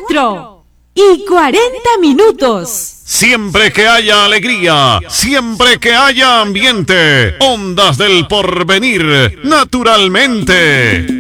4:40. Siempre que haya alegría, siempre que haya ambiente, Ondas del Porvenir, naturalmente.